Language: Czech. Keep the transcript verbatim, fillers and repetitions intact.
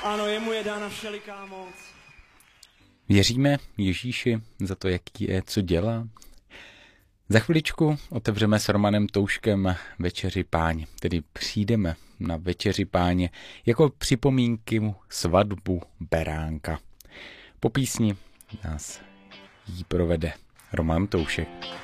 Ano, jemu je dána všeliká moc. Věříme Ježíši za to, jaký je, co dělá? Za chviličku otevřeme s Romanem Touškem Večeři Páně, tedy přijdeme na Večeři Páně jako připomínky svatbu beránka. Po písni nás jí provede Roman Toušek.